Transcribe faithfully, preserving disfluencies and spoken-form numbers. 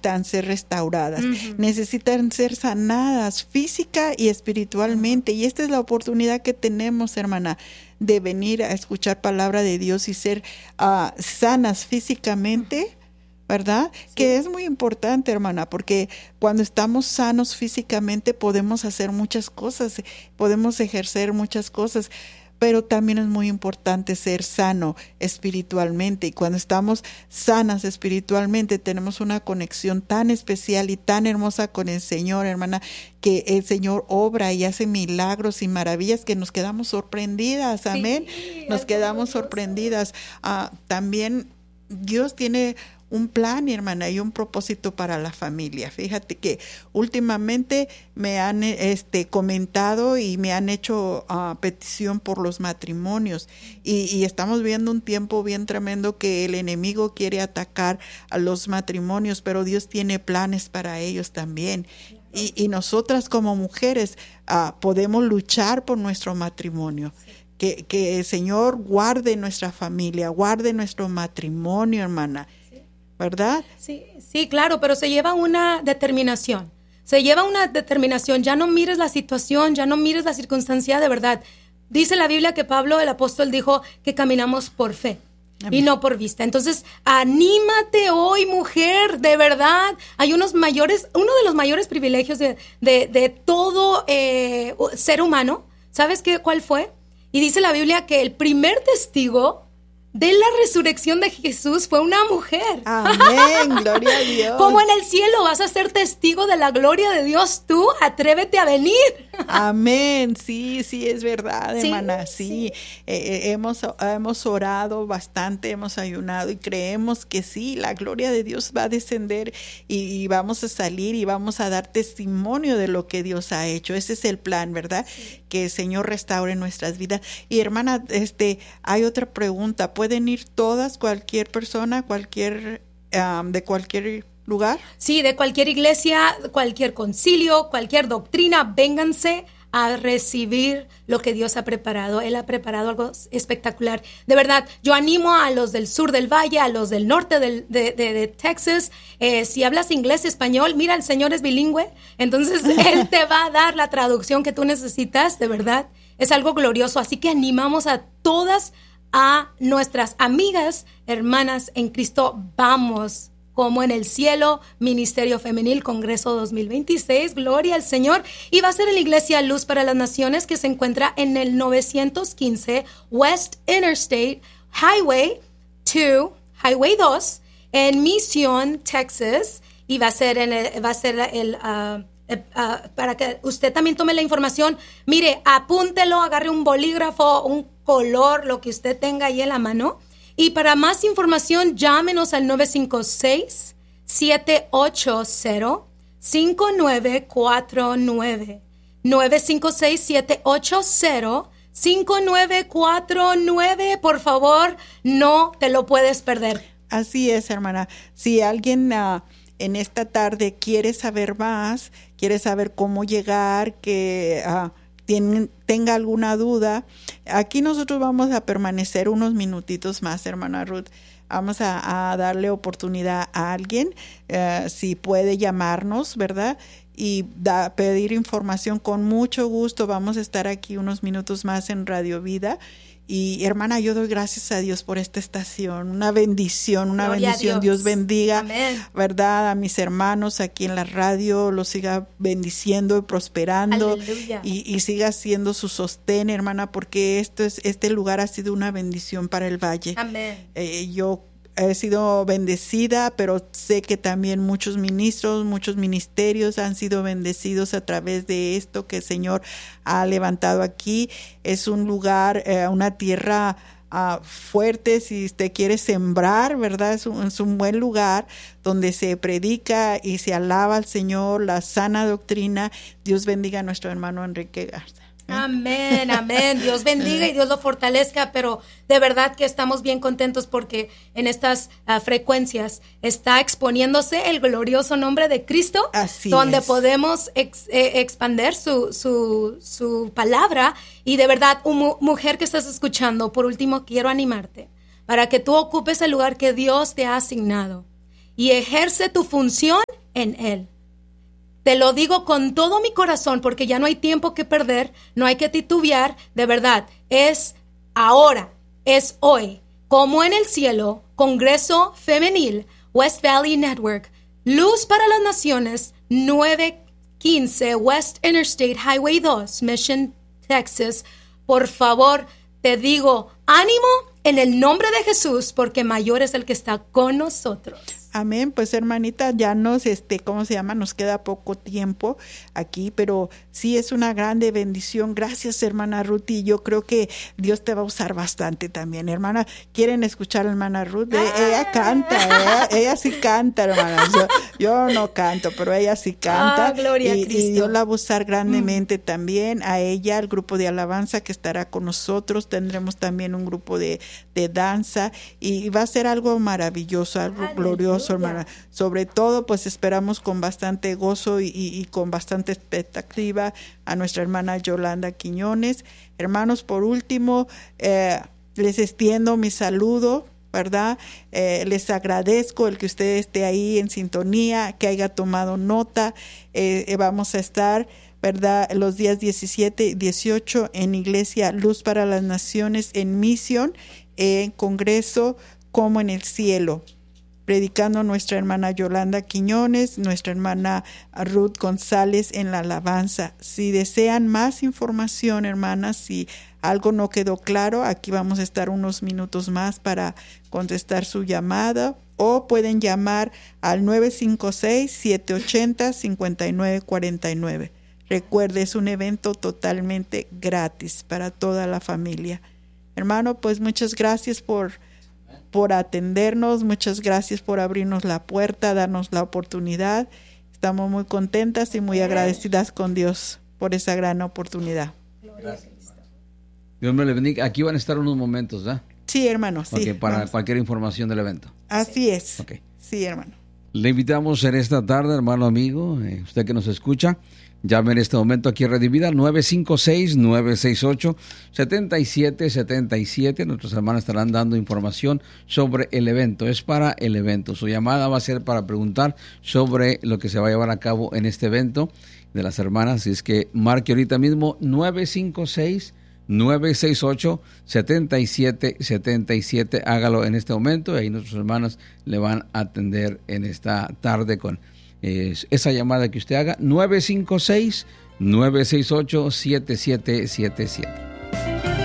necesitan ser restauradas, Uh-huh. necesitan ser sanadas física y espiritualmente. Y esta es la oportunidad que tenemos, hermana, de venir a escuchar palabra de Dios y ser uh, sanas físicamente, ¿verdad? Sí. Que es muy importante, hermana, porque cuando estamos sanos físicamente podemos hacer muchas cosas, podemos ejercer muchas cosas, pero también es muy importante ser sano espiritualmente. Y cuando estamos sanas espiritualmente tenemos una conexión tan especial y tan hermosa con el Señor, hermana, que el Señor obra y hace milagros y maravillas que nos quedamos sorprendidas, amén. Sí, nos quedamos sorprendidas. Uh, también Dios tiene un plan, hermana, y un propósito para la familia. Fíjate que últimamente me han este, comentado y me han hecho uh, petición por los matrimonios y, y estamos viendo un tiempo bien tremendo que el enemigo quiere atacar a los matrimonios, pero Dios tiene planes para ellos también. Y, y nosotras como mujeres uh, podemos luchar por nuestro matrimonio. Que, que el Señor guarde nuestra familia, guarde nuestro matrimonio, hermana. ¿Verdad? Sí, sí, claro, pero se lleva una determinación. Se lleva una determinación. Ya no mires la situación, ya no mires la circunstancia, de verdad. Dice la Biblia que Pablo, el apóstol, dijo que caminamos por fe. Amén. Y no por vista. Entonces, anímate hoy, mujer, de verdad. Hay unos mayores, uno de los mayores privilegios de, de, de todo eh, ser humano. ¿Sabes qué, cuál fue? Y dice la Biblia que el primer testigo de la resurrección de Jesús fue una mujer. Amén, gloria a Dios. Como en el cielo vas a ser testigo de la gloria de Dios, tú atrévete a venir. Amén, sí, sí, es verdad, sí, hermana, sí. sí. Eh, hemos, hemos orado bastante, hemos ayunado y creemos que sí, la gloria de Dios va a descender y, y vamos a salir y vamos a dar testimonio de lo que Dios ha hecho. Ese es el plan, ¿verdad? Sí. Que el Señor restaure nuestras vidas. Y hermana, este, hay otra pregunta. ¿Pueden ir todas, cualquier persona, cualquier, um, de cualquier lugar? Sí, de cualquier iglesia, cualquier concilio, cualquier doctrina, vénganse a recibir lo que Dios ha preparado. Él ha preparado algo espectacular. De verdad, yo animo a los del sur del valle, a los del norte del, de, de, de Texas. Eh, si hablas inglés, español, mira, el Señor es bilingüe. Entonces, Él te va a dar la traducción que tú necesitas, de verdad. Es algo glorioso. Así que animamos a todas a nuestras amigas, hermanas en Cristo, vamos, como en el cielo, Ministerio Femenil, Congreso dos mil veintiséis, gloria al Señor, y va a ser en la Iglesia Luz para las Naciones, que se encuentra en el novecientos quince West Interstate Highway dos, Highway dos, en Mission, Texas, y va a ser, en el, va a ser el... Uh, Uh, uh, para que usted también tome la información. Mire, apúntelo, agarre un bolígrafo, un color, lo que usted tenga ahí en la mano. Y para más información, llámenos al nueve cinco seis, siete ocho cero, cinco nueve cuatro nueve. nueve cinco seis, siete ocho cero, cinco nueve cuatro nueve. Por favor, no te lo puedes perder. Así es, hermana. Si alguien... Uh... en esta tarde quiere saber más, quiere saber cómo llegar, que uh, tienen, tenga alguna duda, aquí nosotros vamos a permanecer unos minutitos más, hermana Ruth. Vamos a, a darle oportunidad a alguien, uh, si puede llamarnos, ¿verdad? Y da, pedir información con mucho gusto. Vamos a estar aquí unos minutos más en Radio Vida. Y hermana, yo doy gracias a Dios por esta estación, una bendición, una Gloria bendición. Dios. Dios bendiga, Amén. ¿Verdad? A mis hermanos aquí en la radio, los siga bendiciendo y prosperando y, y siga siendo su sostén, hermana, porque esto es, este lugar ha sido una bendición para el Valle. Amén. Eh, yo he sido bendecida, pero sé que también muchos ministros, muchos ministerios han sido bendecidos a través de esto que el Señor ha levantado aquí. Es un lugar, eh, una tierra uh, fuerte, si usted quiere sembrar, ¿verdad? Es un, es un buen lugar donde se predica y se alaba al Señor, la sana doctrina. Dios bendiga a nuestro hermano Enrique Garza. Amén, amén. Dios bendiga y Dios lo fortalezca, pero de verdad que estamos bien contentos porque en estas uh, frecuencias está exponiéndose el glorioso nombre de Cristo, Así donde es. podemos ex, eh, expander su, su, su palabra. Y de verdad, um, mujer que estás escuchando, por último quiero animarte para que tú ocupes el lugar que Dios te ha asignado y ejerce tu función en Él. Te lo digo con todo mi corazón porque ya no hay tiempo que perder, no hay que titubear, de verdad, es ahora, es hoy, como en el cielo, Congreso Femenil, West Valley Network, Luz para las Naciones, nueve quince West Interstate Highway dos, Mission, Texas. Por favor, te digo, ánimo en el nombre de Jesús, porque mayor es el que está con nosotros. Amén, pues hermanita, ya nos, este, ¿cómo se llama? Nos queda poco tiempo aquí, pero sí es una grande bendición. Gracias, hermana Ruth, y yo creo que Dios te va a usar bastante también, hermana. ¿Quieren escuchar a hermana Ruth? Eh, ella canta, ella, ella sí canta, hermana. Yo, yo no canto, pero ella sí canta. Ah, gloria y, a Cristo. y Dios la va a usar grandemente mm. también, a ella, al grupo de alabanza que estará con nosotros. Tendremos también un grupo de, de danza, y va a ser algo maravilloso, algo Aleluya. glorioso, hermana. Sobre todo, pues esperamos con bastante gozo y, y, y con bastante expectativa a nuestra hermana Yolanda Quiñones. Hermanos, por último, eh, les extiendo mi saludo, ¿verdad? Eh, les agradezco el que usted esté ahí en sintonía, que haya tomado nota. Eh, eh, vamos a estar, ¿verdad?, los días diecisiete y dieciocho en Iglesia Luz para las Naciones en Misión, en Congreso como en el cielo, predicando nuestra hermana Yolanda Quiñones, nuestra hermana Ruth González en la alabanza. Si desean más información, hermanas, si algo no quedó claro, aquí vamos a estar unos minutos más para contestar su llamada, o pueden llamar al nueve cinco seis, siete ocho cero, cinco nueve cuatro nueve. Recuerde, es un evento totalmente gratis para toda la familia. Hermano, pues muchas gracias por por atendernos, muchas gracias por abrirnos la puerta, darnos la oportunidad. Estamos muy contentas y muy agradecidas con Dios por esa gran oportunidad. Gracias. Dios me le bendiga. Aquí van a estar unos momentos, ¿verdad? Sí, hermano, sí. Okay, para vamos. Cualquier información del evento. Así es. Okay. Sí, hermano. Le invitamos en esta tarde, hermano amigo, eh, usted que nos escucha, llame en este momento aquí a Redivida nueve cinco seis, nueve seis ocho, siete siete siete siete. Nuestros hermanos estarán dando información sobre el evento. Es para el evento. Su llamada va a ser para preguntar sobre lo que se va a llevar a cabo en este evento de las hermanas. Así es que marque ahorita mismo nueve cinco seis, nueve seis ocho, siete siete siete siete. Hágalo en este momento y ahí nuestros hermanos le van a atender en esta tarde con eh, esa llamada que usted haga. nueve cinco seis, nueve seis ocho, siete siete siete siete.